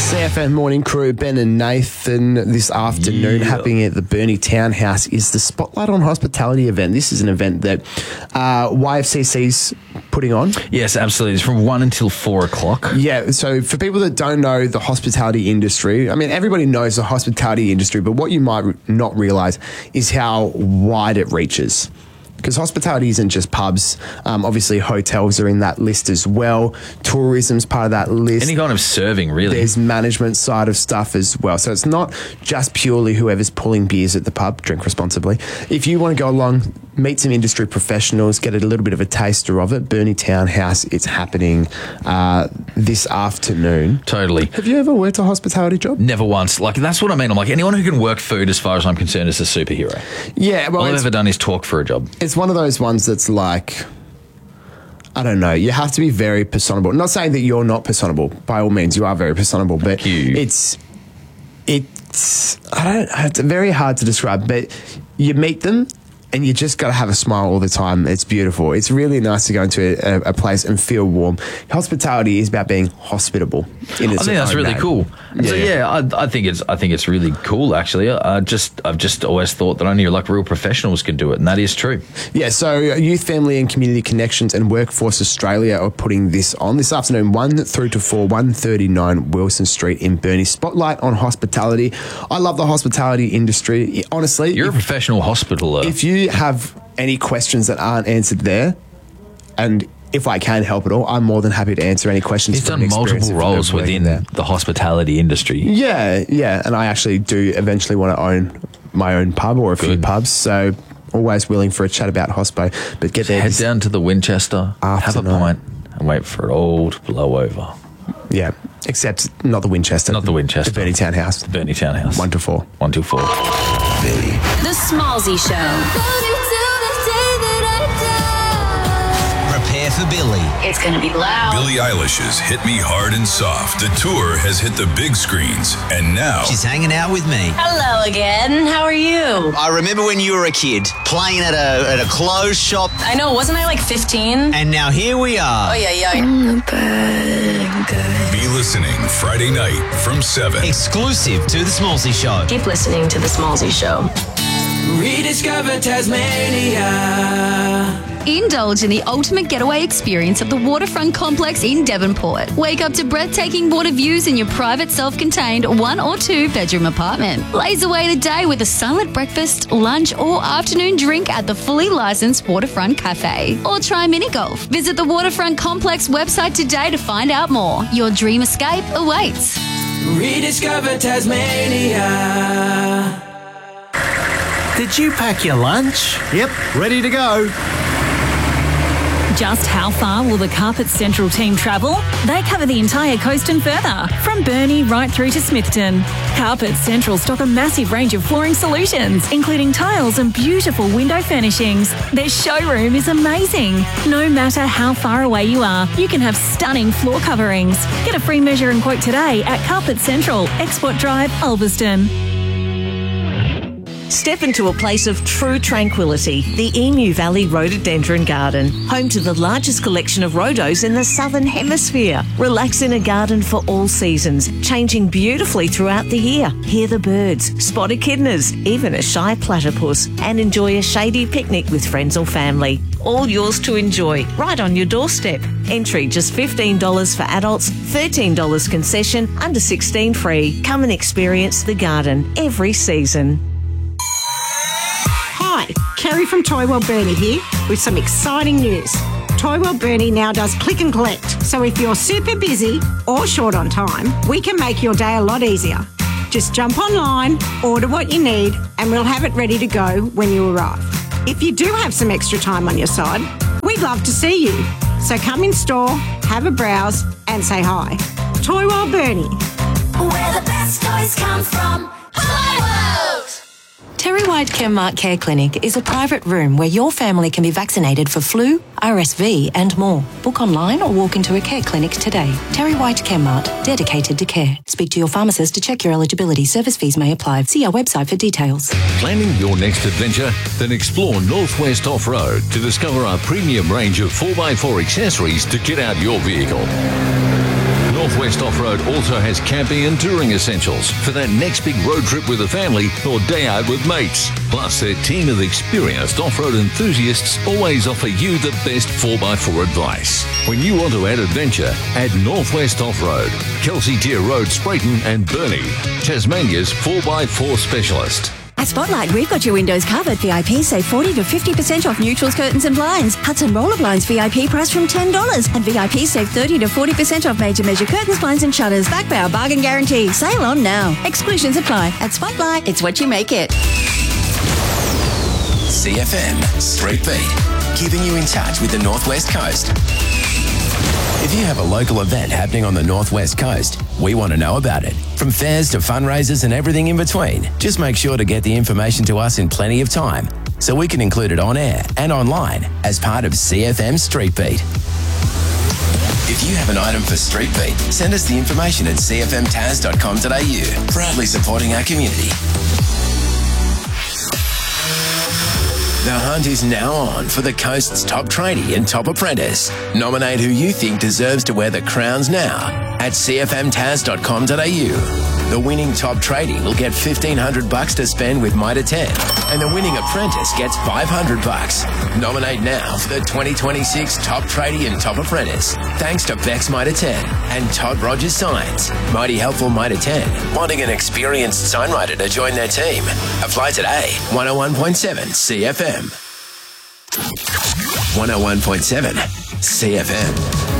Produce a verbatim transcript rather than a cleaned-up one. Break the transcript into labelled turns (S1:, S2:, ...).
S1: C F M Morning Crew, Ben and Nathan, this afternoon
S2: Yeah.
S1: happening at the Burnie Townhouse is the Spotlight on Hospitality event. This is an event that uh, Y F C C's putting on.
S2: Yes, absolutely. It's from one until four o'clock.
S1: Yeah, so for people that don't know the hospitality industry, I mean, everybody knows the hospitality industry, but what you might not realise is how wide it reaches. Because hospitality isn't just pubs. Um, obviously, hotels are in that list as well. Tourism's part of that list.
S2: Any kind of serving, really.
S1: There's management side of stuff as well. So it's not just purely whoever's pulling beers at the pub. Drink responsibly. If you want to go along, meet some industry professionals, get a little bit of a taster of it, Burnie Townhouse, it's happening uh, this afternoon.
S2: Totally.
S1: Have you ever worked a hospitality job?
S2: Never once. Like, that's what I mean. I'm like, anyone who can work food, as far as I'm concerned, is a superhero.
S1: Yeah, well,
S2: All I've
S1: it's,
S2: ever done is talk for a job.
S1: it's one of those ones that's like, I don't know, you have to be very personable. Not saying that you're not personable. By all means, you are very personable, but
S2: you.
S1: it's, it's, I don't, it's very hard to describe, but you meet them and you just got to have a smile all the time. It's beautiful. It's really nice to go into a, a place and feel warm. Hospitality is about being hospitable. In its
S2: I think that's
S1: own
S2: really
S1: name.
S2: cool. So yeah, I, I think it's I think it's really cool. Actually, I just I've just always thought that only like real professionals can do it, and that is true.
S1: Yeah, so Youth, Family and Community Connections and Workforce Australia are putting this on this afternoon, one through to four, one thirty-nine Wilson Street in Burnie. Spotlight on hospitality. I love the hospitality industry. Honestly,
S2: You're
S1: if,
S2: a professional hospitaler.
S1: if you have any questions that aren't answered there, and if I can help at all, I'm more than happy to answer any questions.
S2: He's
S1: from
S2: done
S1: an experience
S2: multiple
S1: of
S2: roles
S1: working
S2: within
S1: there.
S2: the hospitality industry.
S1: Yeah, yeah, and I actually do eventually want to own my own pub or a few
S2: Good.
S1: pubs, so always willing for a chat about hospo, but get there.
S2: Head
S1: this-
S2: down to the Winchester, have a
S1: Afternoon.
S2: pint, and wait for it all to blow over.
S1: Yeah, except not the Winchester.
S2: Not the Winchester.
S1: The Burnie Townhouse.
S2: Burnie Townhouse.
S1: One to four.
S2: One till four.
S3: The Smallsy Show.
S4: Prepare for Billy.
S3: It's going to be loud.
S5: Billie Eilish's Hit Me Hard and Soft. The tour has hit the big screens, and now
S4: She's hanging out with me.
S3: Hello again. How are you?
S4: I remember when you were a kid playing at a at a clothes shop,
S3: I know, wasn't I like fifteen?
S4: and now here we are.
S3: Oh, yeah, yeah.
S5: be listening Friday night from seven.
S4: Exclusive to the Smallsy Show.
S3: Keep listening to The Smallsy Show.
S6: Rediscover Tasmania.
S7: Indulge in the ultimate getaway experience of the Waterfront Complex in Devonport. Wake up to breathtaking water views in your private self-contained one or two bedroom apartment. Blaze away the day with a silent breakfast, lunch or afternoon drink at the fully licensed Waterfront Cafe. Or try mini golf. Visit the Waterfront Complex website today to find out more. Your dream escape awaits.
S6: Rediscover Tasmania.
S8: Did you pack your lunch? Yep, ready to go.
S9: Just how far will the Carpet Central team travel? They cover the entire coast and further, from Burnie right through to Smithton. Carpet Central stock a massive range of flooring solutions, including tiles and beautiful window furnishings. Their showroom is amazing. No matter how far away you are, you can have stunning floor coverings. Get a free measure and quote today at Carpet Central, Export Drive, Ulverston.
S10: Step into a place of true tranquility, the Emu Valley Rhododendron Garden, home to the largest collection of rhodos in the Southern Hemisphere. Relax in a garden for all seasons, changing beautifully throughout the year. Hear the birds, spot echidnas, even a shy platypus, and enjoy a shady picnic with friends or family. All yours to enjoy, right on your doorstep. Entry just fifteen dollars for adults, thirteen dollars concession, under sixteen free. Come and experience the garden every season.
S11: Hi, Kerry from Toy World Burnie here with some exciting news. Toy World Burnie now does click and collect, so if you're super busy or short on time, we can make your day a lot easier. Just jump online, order what you need, and we'll have it ready to go when you arrive. If you do have some extra time on your side, we'd love to see you. So come in store, have a browse, and say hi. Toy World Burnie.
S12: Where the best toys come from. Toy World!
S13: Terry White Chemmart Care Clinic is a private room where your family can be vaccinated for flu, R S V and more. Book online or walk into a care clinic today. Terry White Chemmart, dedicated to care. Speak to your pharmacist to check your eligibility. Service fees may apply. See our website for details.
S14: Planning your next adventure? Then explore Northwest Off-Road to discover our premium range of four by four accessories to get out your vehicle. Northwest Off-Road also has camping and touring essentials for that next big road trip with a family or day out with mates. Plus, their team of experienced off-road enthusiasts always offer you the best four by four advice. When you want to add adventure, add Northwest Off-Road, Kelsey Tier Road, Sprayton and Burnie, Tasmania's four by four specialist.
S15: At Spotlight, we've got your windows covered. V I P save forty to fifty percent off neutrals, curtains and blinds. Hudson Roller Blinds V I P price from ten dollars. And V I P save thirty to forty percent off major measure curtains, blinds and shutters. Back by our bargain guarantee. Sale on now. Exclusions apply. At Spotlight, it's what you make it.
S16: C F M Street Beat, keeping you in touch with the Northwest Coast. If you have a local event happening on the Northwest Coast, we want to know about it. From fairs to fundraisers and everything in between, just make sure to get the information to us in plenty of time so we can include it on air and online as part of C F M Street Beat. If you have an item for Street Beat, send us the information at c f m tas dot com dot a u, proudly supporting our community. The hunt is now on for the coast's top trainee and top apprentice. Nominate who you think deserves to wear the crowns now at c f m tas dot com dot a u. The winning top tradie will get fifteen hundred bucks to spend with Mitre ten, and the winning apprentice gets five hundred bucks. Nominate now for the twenty twenty-six top tradie and top apprentice. Thanks to Bex Mitre ten and Todd Rogers Signs. Mighty helpful Mitre ten, wanting an experienced signwriter to join their team. Apply today. one oh one point seven C F M. one oh one point seven C F M.